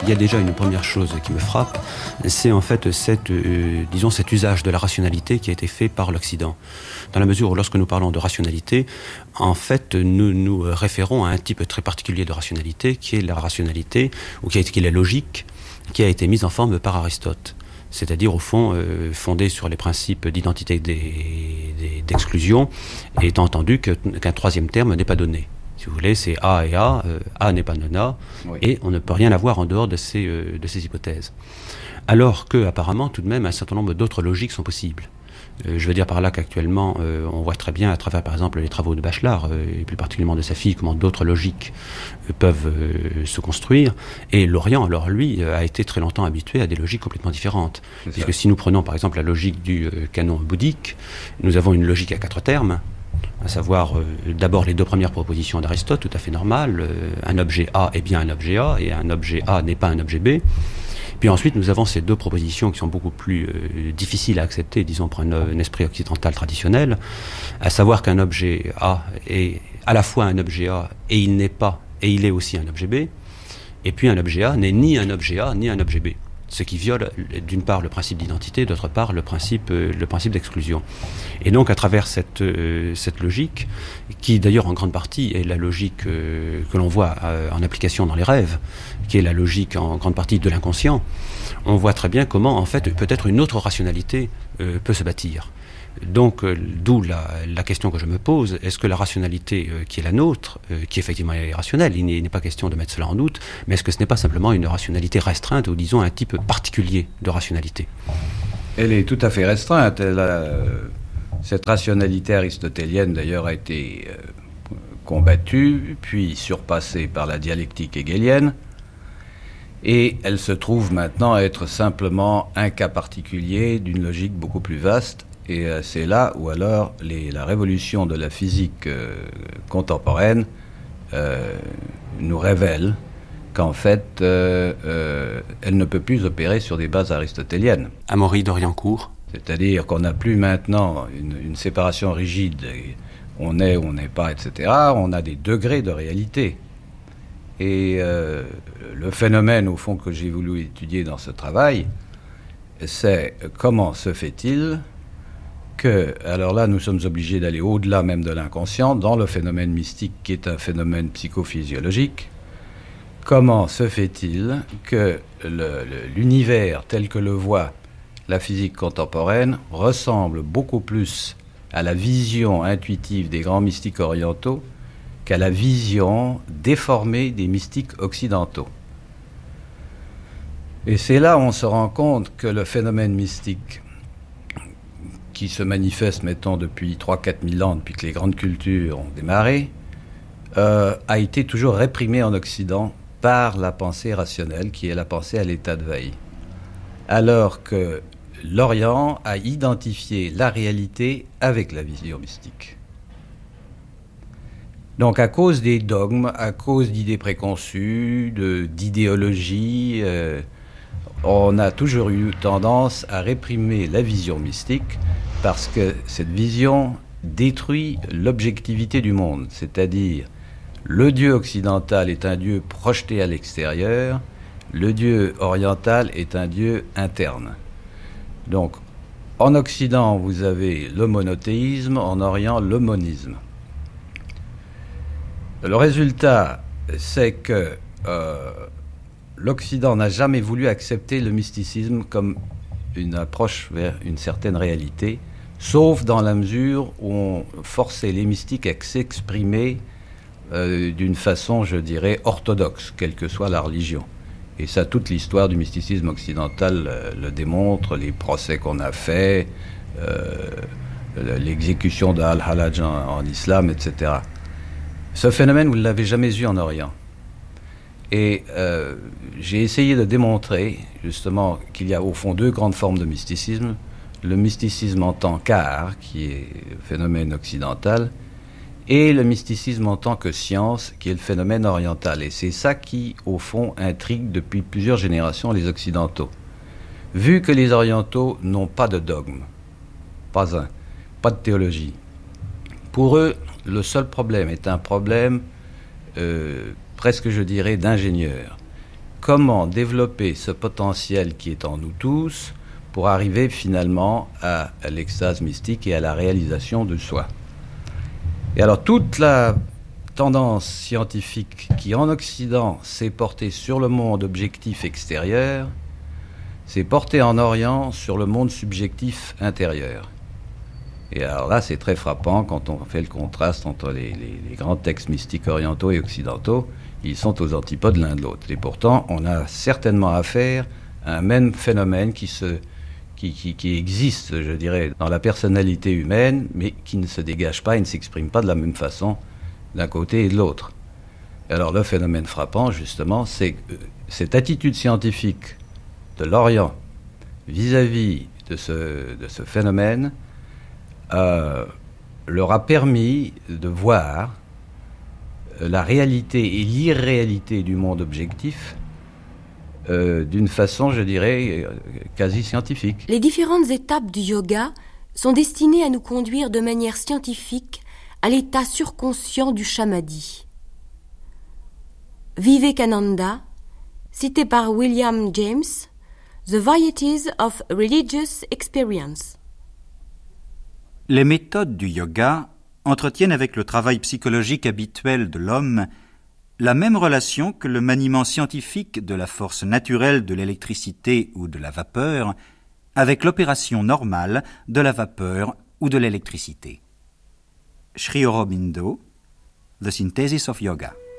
y a déjà une première chose qui me frappe, c'est en fait cet usage de la rationalité qui a été fait par l'Occident. Dans la mesure où lorsque nous parlons de rationalité, en fait, nous nous référons à un type très particulier de rationalité qui est la rationalité, ou qui est la logique, qui a été mise en forme par Aristote. C'est-à-dire, au fond, fondée sur les principes d'identité d'exclusion, et étant entendu qu'un troisième terme n'est pas donné. Si vous voulez, c'est A et A, A n'est pas non A, oui. Et on ne peut rien avoir en dehors de ces hypothèses. Alors que, apparemment, tout de même, un certain nombre d'autres logiques sont possibles. Je veux dire par là qu'actuellement, on voit très bien, à travers par exemple les travaux de Bachelard, et plus particulièrement de sa fille, comment d'autres logiques peuvent se construire. Et l'Orient, alors lui, a été très longtemps habitué à des logiques complètement différentes. Puisque si nous prenons par exemple la logique du canon bouddhique, nous avons une logique à 4 termes, à savoir d'abord les 2 premières propositions d'Aristote, tout à fait normales. Un objet A est bien un objet A, et un objet A n'est pas un objet B. Puis ensuite, nous avons ces 2 propositions qui sont beaucoup plus difficiles à accepter, disons, pour un esprit occidental traditionnel, à savoir qu'un objet A est à la fois un objet A et il n'est pas, et il est aussi un objet B, et puis un objet A n'est ni un objet A ni un objet B. Ce qui viole d'une part le principe d'identité, d'autre part le principe d'exclusion. Et donc à travers cette logique, qui d'ailleurs en grande partie est la logique que l'on voit en application dans les rêves, qui est la logique en grande partie de l'inconscient, on voit très bien comment en fait peut-être une autre rationalité peut se bâtir. Donc, d'où la question que je me pose, est-ce que la rationalité qui est la nôtre, qui effectivement est rationnelle, il n'est pas question de mettre cela en doute, mais est-ce que ce n'est pas simplement une rationalité restreinte, ou disons un type particulier de rationalité ? Elle est tout à fait restreinte. Cette rationalité aristotélienne, d'ailleurs, a été combattue, puis surpassée par la dialectique hegelienne, et elle se trouve maintenant être simplement un cas particulier d'une logique beaucoup plus vaste. Et c'est là où alors la révolution de la physique contemporaine nous révèle qu'en fait, elle ne peut plus opérer sur des bases aristotéliennes. Amaury d'Oriencourt. C'est-à-dire qu'on n'a plus maintenant une séparation rigide, on est ou on n'est pas, etc. On a des degrés de réalité. Et le phénomène, au fond, que j'ai voulu étudier dans ce travail, c'est comment se fait-il que, alors là, nous sommes obligés d'aller au-delà même de l'inconscient, dans le phénomène mystique qui est un phénomène psychophysiologique. Comment se fait-il que l'univers tel que le voit la physique contemporaine ressemble beaucoup plus à la vision intuitive des grands mystiques orientaux qu'à la vision déformée des mystiques occidentaux? Et c'est là où on se rend compte que le phénomène mystique, qui se manifeste, mettons, depuis 3-4 000 ans, depuis que les grandes cultures ont démarré, a été toujours réprimé en Occident par la pensée rationnelle, qui est la pensée à l'état de veille. Alors que l'Orient a identifié la réalité avec la vision mystique. Donc à cause des dogmes, à cause d'idées préconçues, d'idéologies, on a toujours eu tendance à réprimer la vision mystique, parce que cette vision détruit l'objectivité du monde, c'est-à-dire le Dieu occidental est un Dieu projeté à l'extérieur, le Dieu oriental est un Dieu interne. Donc, en Occident, vous avez le monothéisme, en Orient, le monisme. Le résultat, c'est que l'Occident n'a jamais voulu accepter le mysticisme comme une approche vers une certaine réalité, sauf dans la mesure où on forçait les mystiques à s'exprimer d'une façon, je dirais, orthodoxe, quelle que soit la religion. Et ça, toute l'histoire du mysticisme occidental le démontre, les procès qu'on a faits, l'exécution d'Al-Hallaj en islam, etc. Ce phénomène, vous ne l'avez jamais eu en Orient. Et j'ai essayé de démontrer, justement, qu'il y a au fond 2 grandes formes de mysticisme. Le mysticisme en tant qu'art, qui est le phénomène occidental, et le mysticisme en tant que science, qui est le phénomène oriental. Et c'est ça qui, au fond, intrigue depuis plusieurs générations les Occidentaux. Vu que les Orientaux n'ont pas de dogme, pas de théologie, pour eux, le seul problème est un problème presque, je dirais, d'ingénieur. comment développer ce potentiel qui est en nous tous pour arriver finalement à l'extase mystique et à la réalisation de soi. Et alors toute la tendance scientifique qui en Occident s'est portée sur le monde objectif extérieur, s'est portée en Orient sur le monde subjectif intérieur. Et alors là, c'est très frappant quand on fait le contraste entre les grands textes mystiques orientaux et occidentaux. Ils sont aux antipodes l'un de l'autre. Et pourtant, on a certainement affaire à un même phénomène qui existe, je dirais, dans la personnalité humaine, mais qui ne se dégage pas et ne s'exprime pas de la même façon d'un côté et de l'autre. Et alors le phénomène frappant, justement, c'est que cette attitude scientifique de l'Orient vis-à-vis de ce phénomène leur a permis de voir la réalité et l'irréalité du monde objectif d'une façon, je dirais, quasi scientifique. Les différentes étapes du yoga sont destinées à nous conduire de manière scientifique à l'état surconscient du samadhi. Vivekananda, cité par William James, The Varieties of Religious Experience. Les méthodes du yoga entretiennent avec le travail psychologique habituel de l'homme la même relation que le maniement scientifique de la force naturelle de l'électricité ou de la vapeur avec l'opération normale de la vapeur ou de l'électricité. Sri Aurobindo, The Synthesis of Yoga.